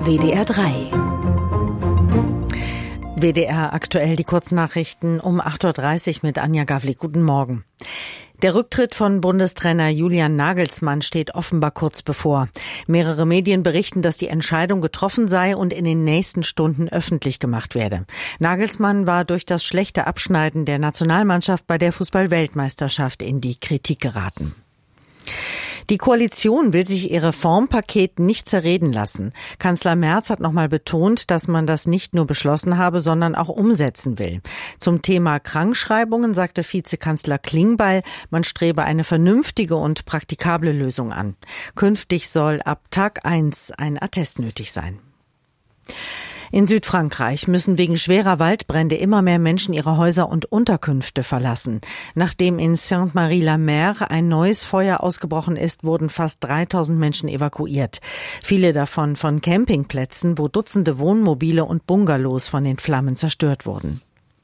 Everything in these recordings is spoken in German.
WDR 3. WDR aktuell, die Kurznachrichten um 8.30 Uhr mit Anja Gavlik. Guten Morgen. Der Rücktritt von Bundestrainer Julian Nagelsmann steht offenbar kurz bevor. Mehrere Medien berichten, dass die Entscheidung getroffen sei und in den nächsten Stunden öffentlich gemacht werde. Nagelsmann war durch das schlechte Abschneiden der Nationalmannschaft bei der Fußball-Weltmeisterschaft in die Kritik geraten. Die Koalition will sich ihr Reformpaket nicht zerreden lassen. Kanzler Merz hat nochmal betont, dass man das nicht nur beschlossen habe, sondern auch umsetzen will. Zum Thema Krankschreibungen sagte Vizekanzler Klingbeil, man strebe eine vernünftige und praktikable Lösung an. Künftig soll ab Tag 1 ein Attest nötig sein. In Südfrankreich müssen wegen schwerer Waldbrände immer mehr Menschen ihre Häuser und Unterkünfte verlassen. Nachdem in Sainte-Marie-la-Mer ein neues Feuer ausgebrochen ist, wurden fast 3000 Menschen evakuiert. Viele davon von Campingplätzen, wo Dutzende Wohnmobile und Bungalows von den Flammen zerstört wurden.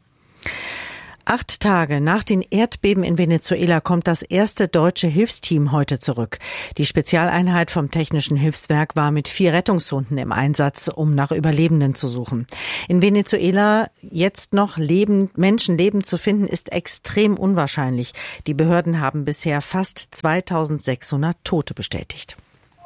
8 Tage nach den Erdbeben in Venezuela kommt das erste deutsche Hilfsteam heute zurück. Die Spezialeinheit vom Technischen Hilfswerk war mit 4 Rettungshunden im Einsatz, um nach Überlebenden zu suchen. In Venezuela jetzt noch Menschenleben zu finden, ist extrem unwahrscheinlich. Die Behörden haben bisher fast 2600 Tote bestätigt.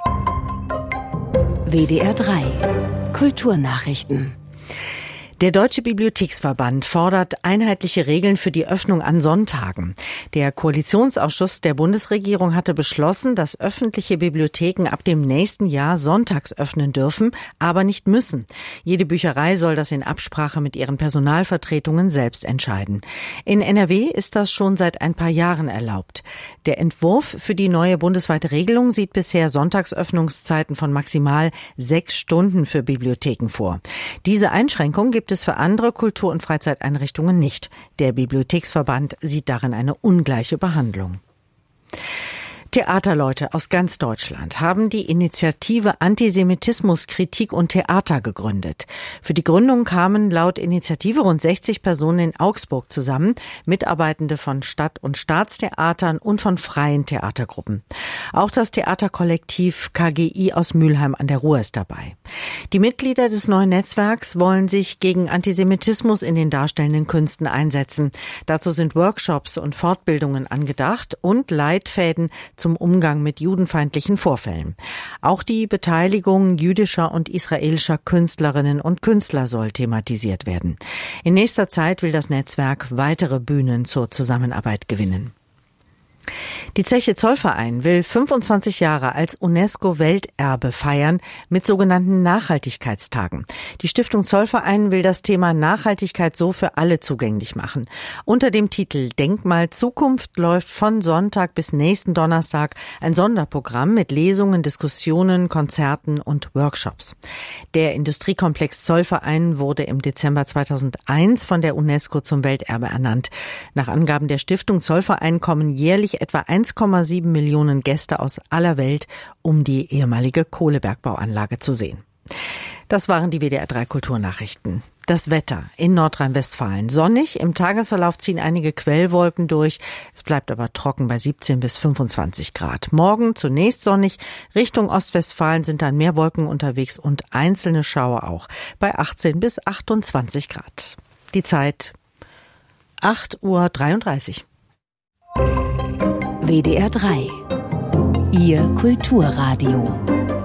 WDR 3. Kulturnachrichten. Der Deutsche Bibliotheksverband fordert einheitliche Regeln für die Öffnung an Sonntagen. Der Koalitionsausschuss der Bundesregierung hatte beschlossen, dass öffentliche Bibliotheken ab dem nächsten Jahr sonntags öffnen dürfen, aber nicht müssen. Jede Bücherei soll das in Absprache mit ihren Personalvertretungen selbst entscheiden. In NRW ist das schon seit ein paar Jahren erlaubt. Der Entwurf für die neue bundesweite Regelung sieht bisher Sonntagsöffnungszeiten von maximal 6 Stunden für Bibliotheken vor. Diese Einschränkung gibt es für andere Kultur- und Freizeiteinrichtungen nicht. Der Bibliotheksverband sieht darin eine ungleiche Behandlung. Theaterleute aus ganz Deutschland haben die Initiative Antisemitismus, Kritik und Theater gegründet. Für die Gründung kamen laut Initiative rund 60 Personen in Augsburg zusammen, Mitarbeitende von Stadt- und Staatstheatern und von freien Theatergruppen. Auch das Theaterkollektiv KGI aus Mülheim an der Ruhr ist dabei. Die Mitglieder des neuen Netzwerks wollen sich gegen Antisemitismus in den darstellenden Künsten einsetzen. Dazu sind Workshops und Fortbildungen angedacht und Leitfäden zum Umgang mit judenfeindlichen Vorfällen. Auch die Beteiligung jüdischer und israelischer Künstlerinnen und Künstler soll thematisiert werden. In nächster Zeit will das Netzwerk weitere Bühnen zur Zusammenarbeit gewinnen. Die Zeche Zollverein will 25 Jahre als UNESCO-Welterbe feiern mit sogenannten Nachhaltigkeitstagen. Die Stiftung Zollverein will das Thema Nachhaltigkeit so für alle zugänglich machen. Unter dem Titel Denkmal Zukunft läuft von Sonntag bis nächsten Donnerstag ein Sonderprogramm mit Lesungen, Diskussionen, Konzerten und Workshops. Der Industriekomplex Zollverein wurde im Dezember 2001 von der UNESCO zum Welterbe ernannt. Nach Angaben der Stiftung Zollverein kommen jährlich etwa 1,7 Millionen Gäste aus aller Welt, um die ehemalige Kohlebergbauanlage zu sehen. Das waren die WDR 3 Kulturnachrichten. Das Wetter in Nordrhein-Westfalen. Sonnig, im Tagesverlauf ziehen einige Quellwolken durch. Es bleibt aber trocken bei 17 bis 25 Grad. Morgen zunächst sonnig. Richtung Ostwestfalen sind dann mehr Wolken unterwegs und einzelne Schauer auch bei 18 bis 28 Grad. Die Zeit 8:33 Uhr. WDR 3. Ihr Kulturradio.